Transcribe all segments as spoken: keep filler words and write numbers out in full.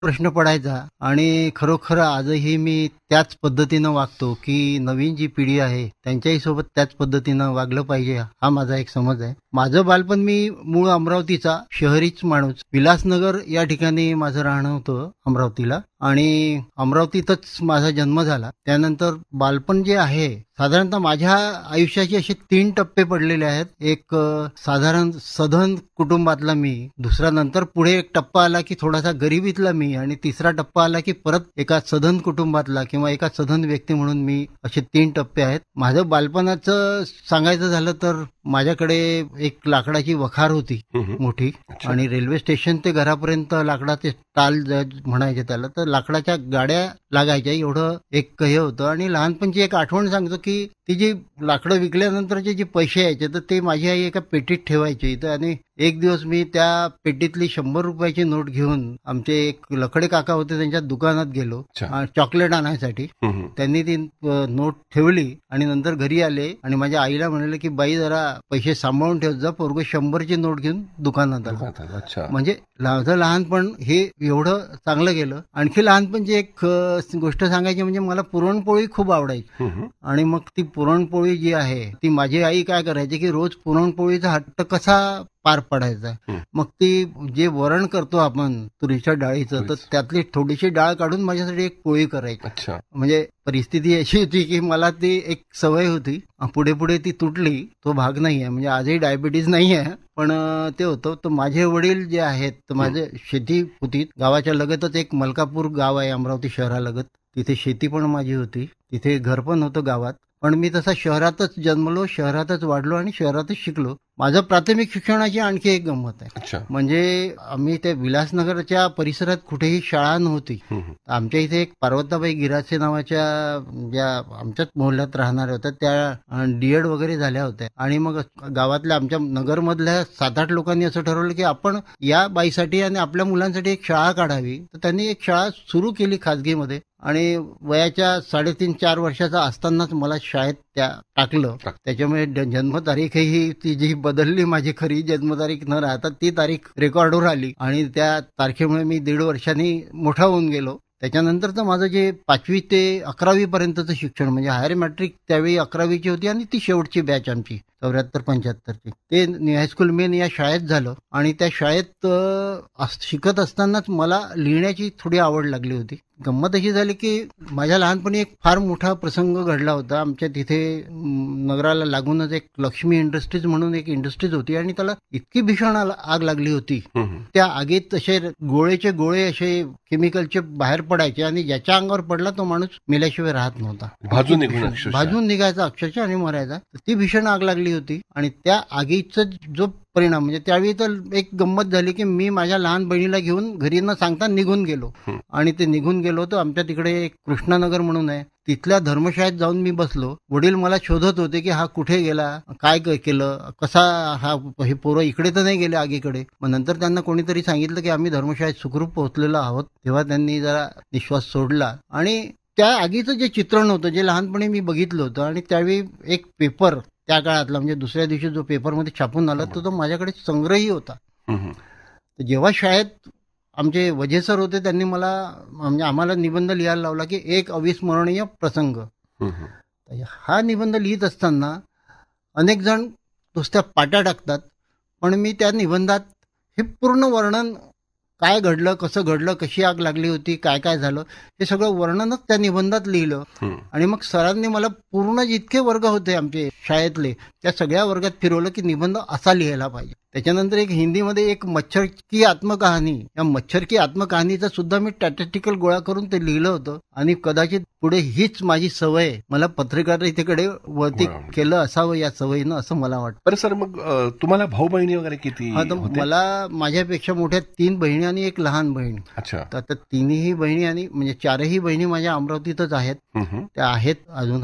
प्रश्न पडायचा आणि खरोखर आजही मी त्याच पद्धतीनं वागतो की नवीन जी पिढी आहे त्यांच्याही सोबत त्याच पद्धतीनं वागलं पाहिजे, हा माझा एक समज आहे. माझं बालपण, मी मूळ अमरावतीचा शहरीच माणूस, विलासनगर या ठिकाणी माझं राहणं होतं अमरावतीला, आणि अमरावतीतच माझा जन्म झाला. त्यानंतर बालपण जे आहे, साधारणतः माझ्या आयुष्याचे असे तीन टप्पे पडलेले आहेत. एक अ, साधारण सधन कुटुंबातला मी, दुसरा नंतर पुढे एक टप्पा आला की थोडासा गरिबीतला मी, आणि तिसरा टप्पा आला की परत एका सधन कुटुंबातला किंवा एका सधन व्यक्ती म्हणून मी, असे तीन टप्पे आहेत. माझं बालपणाचं सांगायचं झालं तर माझ्याकडे एक लाकडाची वखार होती हम्म. मोठी, अच्छा. आणि रेल्वे स्टेशन ते घरापर्यंत लाकडाचे टाल ज- म्हणायचे त्याला, तर लाकडाच्या गाड्या लागायच्या, एवढं एक हे होतं. आणि लहानपणची एक आठवण सांगतो की ती जी लाकडं विकल्यानंतरचे जे पैसे यायचे तर ते माझी आई एका पेटीत ठेवायची. तर आणि एक दिवस मी त्या पेटीतली शंभर रुपयाची नोट घेऊन आमचे एक लकडे काका होते त्यांच्या दुकानात गेलो अच्छा. अ, चॉकलेट आणायसाठी. हम्म. त्यांनी ती अ, नोट ठेवली आणि नंतर घरी आले आणि माझ्या आईला म्हणाले की बाई जरा पैसे सांभाळून ठेव जा, पोरगं शंभरची नोट घेऊन दुकानात आला. अच्छा. म्हणजे माझं लहानपण हे एवढं चांगलं गेलं. आणखी लहानपणची एक अ, गोष्ट सांगायची म्हणजे मला पुरणपोळी खूप आवडायची. हम्म. आणि मग ती पुरणपोळी जी आहे ती माझी आई काय करायची की रोज पुरणपोळीचा हट्ट कसा पार पडायचा. हं. मग ती जे वरण करतो आपण तुरीच्या डाळीचं, तर तुरीचं. त्यातली थोडीशी डाळ काढून माझ्यासाठी एक पोळी करायची. अच्छा. म्हणजे परिस्थिती अशी होती की मला ती एक सवय होती. पुढे पुढे ती तुटली, तो भाग नाही आहे. म्हणजे आजही डायबिटीज नाही आहे, पण अ, ते होतं. तर माझे वडील जे आहेत, तर माझे शेती होती गावाच्या लगतच. एक मलकापूर गाव आहे अमरावती शहरालगत, तिथे शेती पण माझी होती, तिथे घर पण होतं गावात. पण मी तसा शहरातच जन्मलो, शहरातच वाढलो आणि शहरातच शिकलो. माझं प्राथमिक शिक्षणाची आणखी एक गंमत आहे. अच्छा. म्हणजे आम्ही त्या विलासनगरच्या परिसरात कुठेही शाळा नव्हती. हम्म. आमच्या इथे एक पार्वताबाई गिरासे नावाच्या ज्या आमच्याच मोहल्ल्यात राहणाऱ्या होत्या, त्या डीएड वगैरे झाल्या होत्या. आणि मग गावातल्या आमच्या नगरमधल्या सात आठ लोकांनी असं ठरवलं की आपण या बाईसाठी आणि आपल्या मुलांसाठी एक शाळा काढावी. तर त्यांनी एक शाळा सुरू केली खाजगीमध्ये, आणि वयाच्या साडेतीन चार वर्षाचा असतानाच मला शाळेत त्या टाकलं. त्याच्यामुळे ज- जन्मतारीखही ती जी बदलली, माझी खरी जन्मतारीख न राहता ती तारीख रेकॉर्डवर आली, आणि त्या तारखेमुळे मी दीड वर्षांनी मोठा होऊन गेलो. त्याच्यानंतरचं माझं जे पाचवी ते अकरावी पर्यंतचं शिक्षण, म्हणजे हायर मॅट्रिक त्यावेळी अकरावीची होती आणि ती शेवटची बॅच आमची चौऱ्याहत्तर पंच्याहत्तरची, ते हायस्कूल मेन या शाळेत झालं. आणि त्या शाळेत अ, अस- शिकत असतानाच मला लिहिण्याची थोडी आवड लागली होती. गंमत अशी झाली की माझ्या लहानपणी एक फार मोठा प्रसंग घडला होता. आमच्या तिथे म, नगराला लागूनच एक लक्ष्मी इंडस्ट्रीज म्हणून एक इंडस्ट्रीज होती, आणि त्याला इतकी भीषण आल- आग लागली होती. हम्म. त्या आगीत असे गोळेचे गोळे असे केमिकलचे बाहेर पडायचे, आणि ज्याच्या अंगावर पडला तो माणूस मेल्याशिवाय राहत नव्हता. भाजून निघून अक्षरशः. भाजून निघायचा अक्षरशः आणि मरायचा. ती भीषण आग लागली होती. आणि त्या आगीचा जो परिणाम, म्हणजे त्यावेळी तर एक गंमत झाली की मी माझ्या लहान बहिणीला घेऊन घरी न सांगता निघून गेलो. हं. आणि ते निघून गेलो तर आमच्या तिकडे एक कृष्णानगर म्हणून आहे, तिथल्या धर्मशाळेत जाऊन मी बसलो. वडील मला शोधत होते की हा कुठे गेला, काय क- केलं, कसा हा, हे पोरं इकडे तर नाही गेले आगीकडे. मग नंतर त्यांना कोणीतरी सांगितलं की आम्ही धर्मशाळेत सुखरूप पोहोचलेलो आहोत. तेव्हा त्यांनी जरा निश्वास सोडला. आणि त्या आगीचं जे चित्रण होतं, जे लहानपणी मी बघितलं होतं, आणि त्यावेळी एक पेपर त्या काळातला, म्हणजे दुसऱ्या दिवशी जो पेपरमध्ये छापून आला, तर तो माझ्याकडे संग्रही होता. हम्म. तर जेव्हा शाळेत आमचे वजे सर होते, त्यांनी मला, म्हणजे आम्हाला निबंध लिहायला लावला की एक अविस्मरणीय प्रसंग. हम्म. तर हा निबंध लिहित असताना अनेक जण नुसत्या पाट्या टाकतात, पण मी त्या निबंधात हे पूर्ण वर्णन, काय घडलं, कसं घडलं, कशी आग लागली होती, काय काय झालं, हे सगळं वर्णनच त्या निबंधात लिहिलं. हम्म. आणि मग सरांनी मला पूर्ण जितके वर्ग होते आमचे शाळेतले, त्या सगळ्या वर्गात फिरवलं की निबंध असा लिहायला पाहिजे. त्याच्यानंतर एक हिंदीमध्ये एक मच्छर की आत्मकहाणी, या मच्छर की आत्मकहाणीचा सुद्धा मी स्टॅटिस्टिकल गोळा करून ते लिहिलं होतं. आणि कदाचित पुढे हीच माझी सवय मला पत्रकारितेकडे वरती वा. केलं असावं या सवयीनं, असं मला वाटतं. बरं सर, मग अ, तुम्हाला भाऊ बहिणी वगैरे किती हा, तर होते? मला माझ्यापेक्षा मोठ्या तीन बहिणी आणि एक लहान बहीण. अच्छा. तर आता तिन्ही बहिणी, आणि म्हणजे चारही बहिणी माझ्या अमरावतीतच आहेत. हम्म. त्या आहेत, अजून हयात.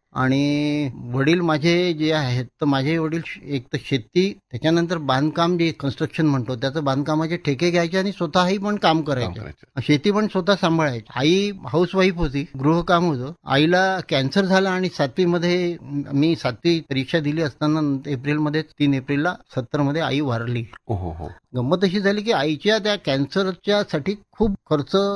आणि वडील माझे जे आहेत तर माझे वडील एक तर शेती, त्याच्यानंतर बांधकाम जे कन्स्ट्रक्शन म्हणतो त्याचं बांधकामाचे ठेके घ्यायचे आणि स्वतःही पण काम काम करायचे. करायचं. शेती पण स्वतः सांभाळायची. आई हाऊसवाईफ होती, गृहकाम होतं. आईला कॅन्सर झाला आणि सातवीमध्ये मी सातवी परीक्षा दिली असताना एप्रिलमध्ये तीन एप्रिलला सत्तर मध्ये आई वारली. हो हो हो गंमत अशी झाली की आईच्या त्या कॅन्सरच्या साठी खूप खर्च